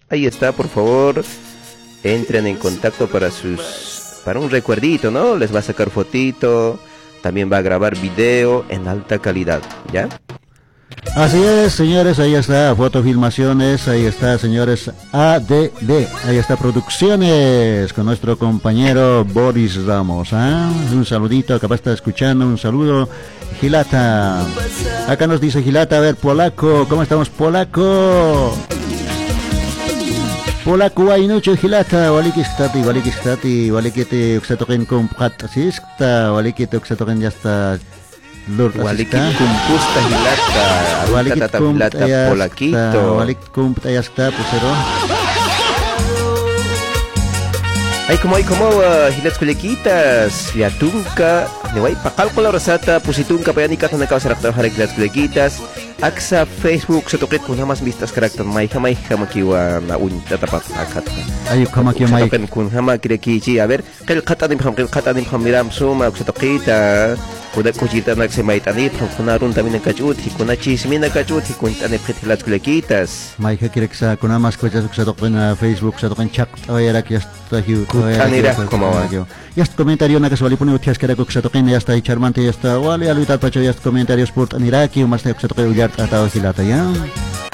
Ahí está, por favor, entren en contacto para un recuerdito, ¿no? Les va a sacar fotito, también va a grabar video en alta calidad, ¿ya? Así es, señores, ahí está, fotofilmaciones, ahí está, señores, ADD, ahí está, producciones, con nuestro compañero Boris Ramos, ¿ah? Un saludito, capaz está escuchando, un saludo, Gilata, acá nos dice Gilata, a ver, polaco, ¿cómo estamos, polaco? Polaco waynucho Gilata, walikistati, walikete uksatoken komprat asista, walikete uksatoken ya está. Walikit kumpusta Hilata, Walikit plata polakito. Walikit kumpusta ya está, pusero. Ay como hilats kulekitas, ya tunka, niway pakal ko la rasata, pusitunka pa yan ikatan na kawasarak na harik hilats kulekitas. Aksa Facebook sa tukit kung hamas mistas karakter may hamakiwa na unta tapat akat. Ayuk hamakiwa may. Kung hamakirekichi, a ver, kilkatanim miram suma sa tukita. Kuda kuchita nagsimay tanit, kunarun tamin ng kachut, kuna chismin ng kachut, kunta ni pretilat kulekitas. May kakirek sa kunamas ko sa token na Facebook sa token chat oyerak yasta hiu. Kutanira kumawa. Yast komentario na kaswali pun utias kara ko sa token yasta charmante yasta wali alutat pacho yast komentarios port aniraki umas sa token ulyart ataw Hilata yan.